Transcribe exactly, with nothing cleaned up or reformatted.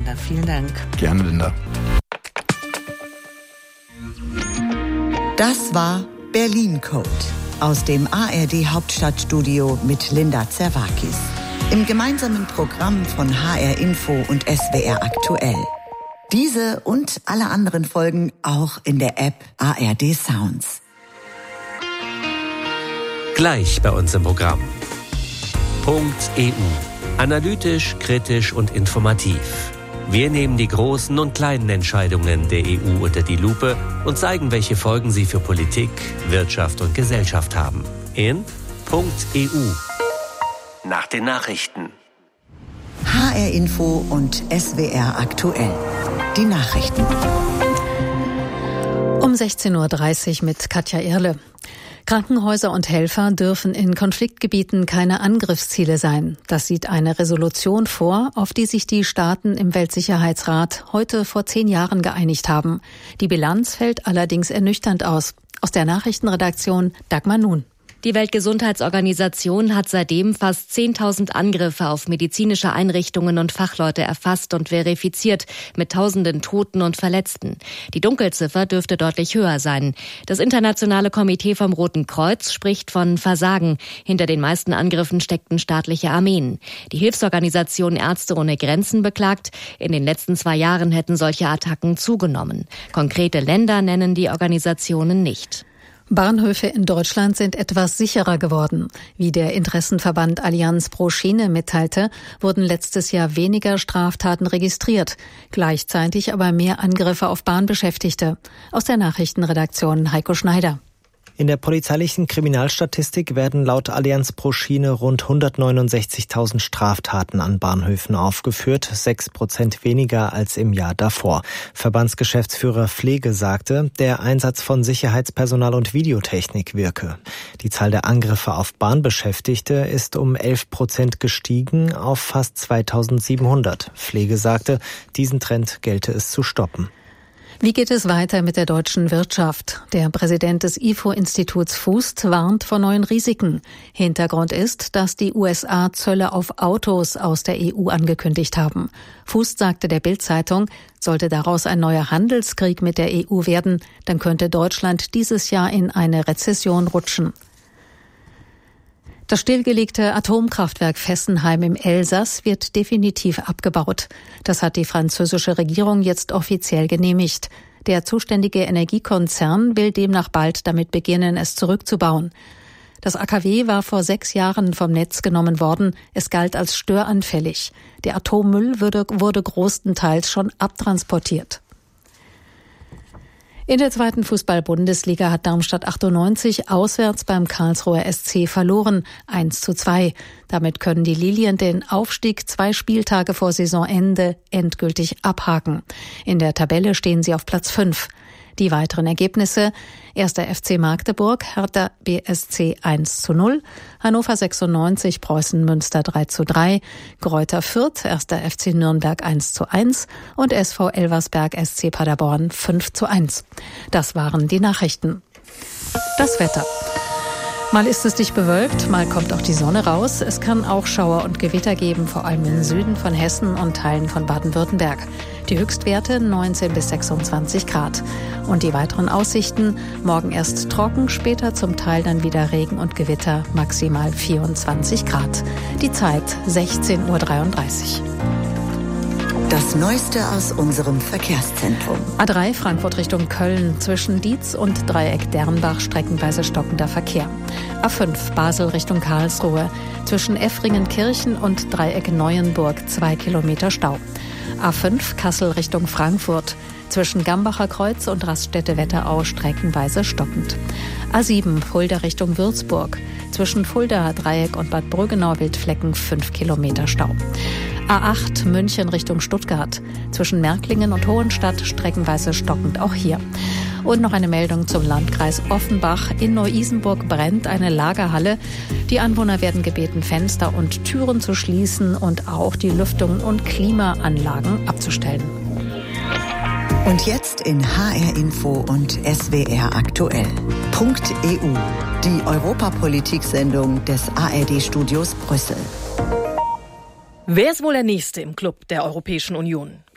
Schneider. Vielen Dank. Gerne, Linda. Das war Berlin Code aus dem A R D Hauptstadtstudio mit Linda Zerwakis. Im gemeinsamen Programm von H R Info und S W R Aktuell. Diese und alle anderen Folgen auch in der App A R D Sounds. Gleich bei uns im Programm. Punkt E U. Analytisch, kritisch und informativ. Wir nehmen die großen und kleinen Entscheidungen der E U unter die Lupe und zeigen, welche Folgen sie für Politik, Wirtschaft und Gesellschaft haben. In Punkt E U. Nach den Nachrichten. H R Info und S W R Aktuell. Die Nachrichten. Um sechzehn Uhr dreißig mit Katja Erle. Krankenhäuser und Helfer dürfen in Konfliktgebieten keine Angriffsziele sein. Das sieht eine Resolution vor, auf die sich die Staaten im Weltsicherheitsrat heute vor zehn Jahren geeinigt haben. Die Bilanz fällt allerdings ernüchternd aus. Aus der Nachrichtenredaktion Dagmar Nun. Die Weltgesundheitsorganisation hat seitdem fast zehntausend Angriffe auf medizinische Einrichtungen und Fachleute erfasst und verifiziert, mit tausenden Toten und Verletzten. Die Dunkelziffer dürfte deutlich höher sein. Das internationale Komitee vom Roten Kreuz spricht von Versagen. Hinter den meisten Angriffen steckten staatliche Armeen. Die Hilfsorganisation Ärzte ohne Grenzen beklagt, in den letzten zwei Jahren hätten solche Attacken zugenommen. Konkrete Länder nennen die Organisationen nicht. Bahnhöfe in Deutschland sind etwas sicherer geworden. Wie der Interessenverband Allianz pro Schiene mitteilte, wurden letztes Jahr weniger Straftaten registriert, gleichzeitig aber mehr Angriffe auf Bahnbeschäftigte. Aus der Nachrichtenredaktion Heiko Schneider. In der polizeilichen Kriminalstatistik werden laut Allianz pro Schiene rund hundertneunundsechzigtausend Straftaten an Bahnhöfen aufgeführt, sechs Prozent weniger als im Jahr davor. Verbandsgeschäftsführer Pflege sagte, der Einsatz von Sicherheitspersonal und Videotechnik wirke. Die Zahl der Angriffe auf Bahnbeschäftigte ist um elf Prozent gestiegen auf fast zweitausendsiebenhundert. Pflege sagte, diesen Trend gelte es zu stoppen. Wie geht es weiter mit der deutschen Wirtschaft? Der Präsident des I F O-Instituts Fußt warnt vor neuen Risiken. Hintergrund ist, dass die U S A Zölle auf Autos aus der E U angekündigt haben. Fußt sagte der Bild-Zeitung, sollte daraus ein neuer Handelskrieg mit der E U werden, dann könnte Deutschland dieses Jahr in eine Rezession rutschen. Das stillgelegte Atomkraftwerk Fessenheim im Elsass wird definitiv abgebaut. Das hat die französische Regierung jetzt offiziell genehmigt. Der zuständige Energiekonzern will demnach bald damit beginnen, es zurückzubauen. Das A K W war vor sechs Jahren vom Netz genommen worden. Es galt als störanfällig. Der Atommüll wurde, wurde großenteils schon abtransportiert. In der zweiten Fußball-Bundesliga hat Darmstadt achtundneunzig auswärts beim Karlsruher S C verloren, eins zu zwei. Damit können die Lilien den Aufstieg zwei Spieltage vor Saisonende endgültig abhaken. In der Tabelle stehen sie auf Platz fünf. Die weiteren Ergebnisse: erster F C Magdeburg, Hertha B S C eins zu null, Hannover sechsundneunzig, Preußen Münster drei zu drei, Greuther Fürth, erster F C Nürnberg eins zu eins und S V Elversberg S C Paderborn fünf zu eins. Das waren die Nachrichten. Das Wetter. Mal ist es dicht bewölkt, mal kommt auch die Sonne raus. Es kann auch Schauer und Gewitter geben, vor allem im Süden von Hessen und Teilen von Baden-Württemberg. Die Höchstwerte neunzehn bis sechsundzwanzig Grad. Und die weiteren Aussichten: morgen erst trocken, später zum Teil dann wieder Regen und Gewitter, maximal vierundzwanzig Grad. Die Zeit sechzehn Uhr dreiunddreißig. Das Neueste aus unserem Verkehrszentrum. A drei Frankfurt Richtung Köln, zwischen Dietz und Dreieck Dernbach streckenweise stockender Verkehr. A fünf Basel Richtung Karlsruhe, zwischen Effringen-Kirchen und Dreieck Neuenburg zwei Kilometer Stau. A fünf Kassel Richtung Frankfurt, zwischen Gambacher Kreuz und Raststätte Wetterau streckenweise stockend. A sieben Fulda Richtung Würzburg, zwischen Fulda Dreieck und Bad Brüggenau-Wildflecken fünf Kilometer Stau. A acht München Richtung Stuttgart, zwischen Märklingen und Hohenstadt streckenweise stockend auch hier. Und noch eine Meldung zum Landkreis Offenbach. In Neu-Isenburg brennt eine Lagerhalle. Die Anwohner werden gebeten, Fenster und Türen zu schließen und auch die Lüftungen und Klimaanlagen abzustellen. Und jetzt in H R Info und S W R Aktuell. Punkt E U, die Europapolitik-Sendung des A R D-Studios Brüssel. Wer ist wohl der Nächste im Club der Europäischen Union?